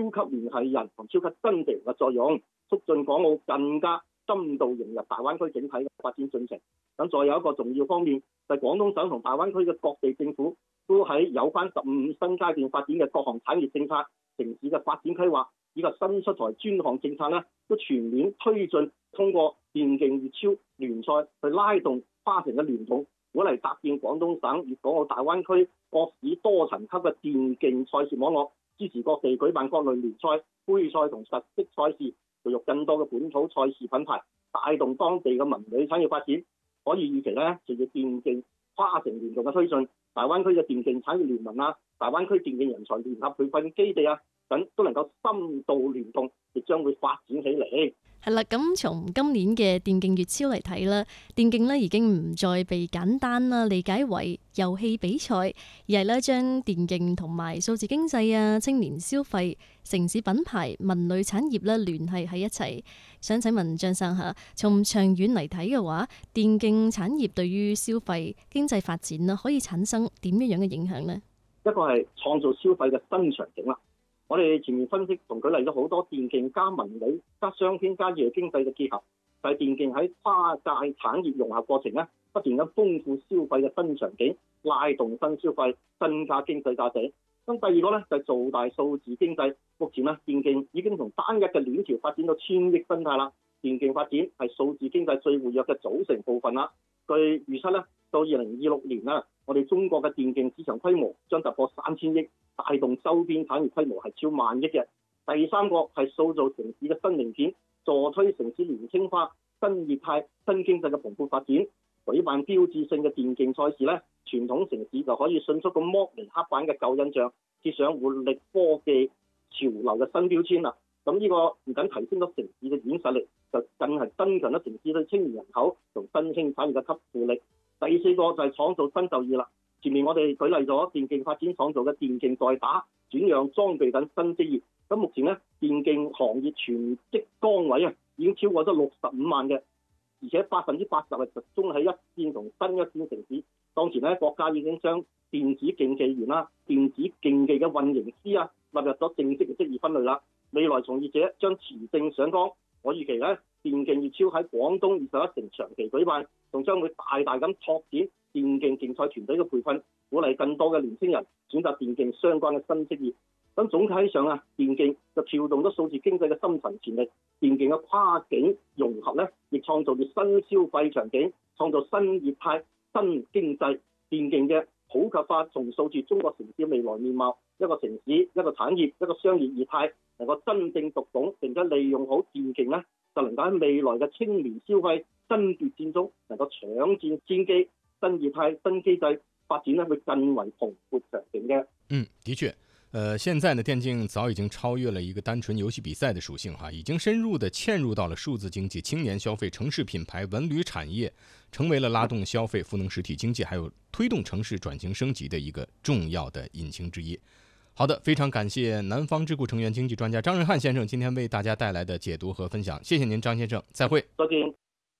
級聯繫人同超級增值人嘅作用，促進港澳更加深度融入大灣區整體嘅發展進程。咁再有一個重要方面，就係廣東省同大灣區嘅各地政府都喺有關15新階段發展嘅各項產業政策、城市嘅發展規劃以及新出台專項政策都全面推進，通過電競粵超聯賽去拉動跨城嘅聯動，鼓勵搭建廣東省粵港澳大灣區各市多層級嘅電競賽事網絡，支持各地舉辦各類聯賽、杯賽同實績賽事，培育更多嘅本土賽事品牌，帶動當地嘅文旅產業發展。可以預期隨住電競跨城聯動嘅推進，大灣區嘅電競產業聯盟大灣區電競人才聯合培訓基地等都能夠深度聯動，亦將會發展起嚟。 係啦，咁從今年嘅電競粵超嚟睇啦，電競已經唔再被簡單理解為遊戲比賽，而係將電競同埋數字經濟青年消費、城市品牌、文旅產業聯繫喺一齊。想請問張生下，從長遠嚟睇嘅話，電競產業對於消費經濟發展可以產生點樣嘅影響呢？ 一個係創造消費嘅新場景啦。我哋前面分析同舉例咗好多電競加文旅加商圈加夜經濟嘅結合，就係電競喺跨界產業融合過程不斷咁豐富消費嘅新場景，拉動新消費，增加經濟價值。咁第二個就係做大數字經濟。目前電競已經從單一嘅鏈條發展到千億生態啦。電競發展係數字經濟最活躍嘅組成部分啦。據預測到2026年我哋中國嘅電競市場規模將突破3000億，帶動周邊產業規模係超萬億嘅。第三個係塑造城市嘅新零件，助推城市年輕化、新業態、新經濟嘅蓬勃發展。舉辦標誌性嘅電競賽事傳統城市就可以迅速咁剝離黑板嘅舊印象，貼上活力科技潮流嘅新標籤啦。咁呢個唔僅提升咗城市嘅軟實力，就更係增強咗城市對青年人口同新興產業嘅吸附力。第四個就係創造新就業啦。前面我哋舉例咗電競發展創造嘅電競代打、轉讓裝備等新職業。咁目前電競行業全職崗位已經超過咗65萬嘅，而且80%係集中喺一線同新一線城市。當前國家已經將電子競技員電子競技嘅運營師納入咗正式嘅職業分類啦。未來從業者將持證上崗。我預期電競粵超喺廣東21城長期舉辦，仲將會大大咁拓展電競競賽團隊嘅培訓，鼓勵更多嘅年輕人選擇電競相關嘅新職業。咁總體上電競就調動咗數字經濟嘅深層潛力，電競嘅跨境融合亦創造咗新消費場景，創造新業態、新經濟。電競嘅普及化重塑住中國城市未來面貌，一個城市、一個產業、一個商業業態能夠真正讀懂並且利用好電競就能夠喺未來嘅青年消費爭奪戰中能夠搶佔先機，新業態、新機制發展會更為蓬勃強勁嘅。 的確。現在呢，電競早已經超越了一個單純遊戲比賽的屬性已經深入的嵌入到了數字經濟、青年消費、城市品牌、文旅產業，成為了拉動消費、賦能實體經濟，還有推動城市轉型升級的一個重要的引擎之一。好的，非常感謝南方智庫成員經濟專家張仁漢先生今天為大家帶來的解讀和分享，謝謝您張先生，再會。 再見。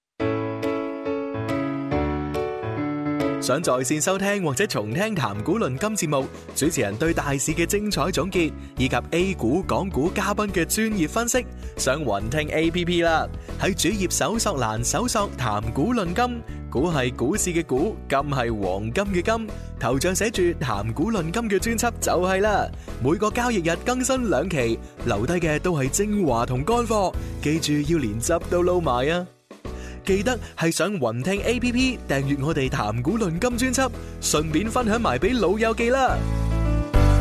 想在線收聽或者重聽談股論金節目，主持人對大市嘅精彩總結，以及 A 股、港股嘉賓嘅專業分析，上雲聽 APP 啦。喺主頁搜索欄搜索談股論金，股係股市嘅股，金係黃金嘅金，頭像寫住談股論金嘅專輯就係啦。每個交易日更新2期，留低嘅都係精華同乾貨，記住要連汁都撈埋啊！記得係上雲聽 APP 訂閱我哋談股論金專輯，順便分享埋俾老友記啦。